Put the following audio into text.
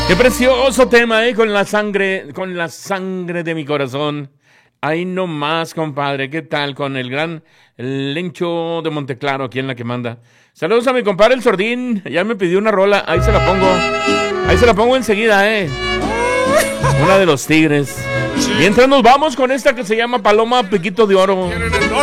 Qué precioso tema, con la sangre de mi corazón. Ahí nomás, compadre. ¿Qué tal con el gran Lencho de Monteclaro, aquí en la que manda? Saludos a mi compadre el Sordín. Ya me pidió una rola. Ahí se la pongo. Ahí se la pongo enseguida, Una de los Tigres. Mientras nos vamos con esta que se llama Paloma Piquito de Oro.